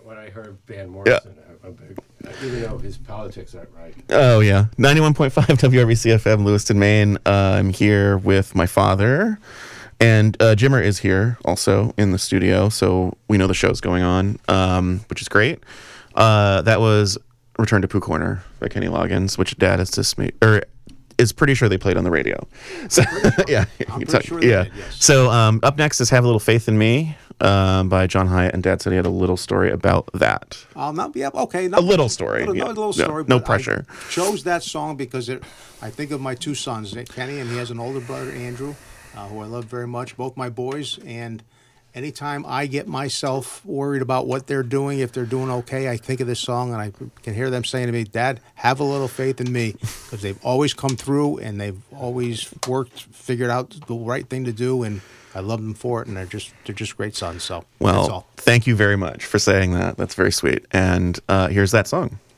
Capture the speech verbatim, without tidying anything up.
when I heard Van Morrison. Yeah. I'm big, even though his politics aren't right. Oh, yeah. ninety-one point five W R B C F M, Lewiston, Maine. Uh, I'm here with my father. And uh, Jimmer is here also in the studio, so we know the show's going on, um, which is great. Uh, that was Return to Pooh Corner by Kenny Loggins, which Dad is just made, or is pretty sure they played on the radio. So yeah, I'm pretty sure yeah. they did, yes. So um, up next is Have a Little Faith in Me um, by John Hyatt, and Dad said he had a little story about that. I'll not be up. Okay, not, a little story. Little, yeah. no, little no, story. No but pressure. I chose that song because it. I think of my two sons, Kenny, and he has an older brother, Andrew, uh, who I love very much. Both my boys, and anytime I get myself worried about what they're doing, if they're doing okay, I think of this song, and I can hear them saying to me, "Dad, have a little faith in me," because they've always come through and they've always worked, figured out the right thing to do, and I love them for it. And they're just they're just great sons. So well, that's all. Thank you very much for saying that. That's very sweet. And uh, here's that song.